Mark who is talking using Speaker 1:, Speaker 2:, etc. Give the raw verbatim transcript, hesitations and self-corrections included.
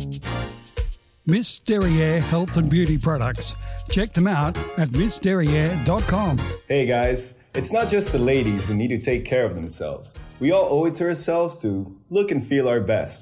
Speaker 1: Miss Derriere Health and Beauty Products. Check them out at miss derriere dot com.
Speaker 2: Hey guys, it's not just the ladies who need to take care of themselves. We all owe it to ourselves to look and feel our best.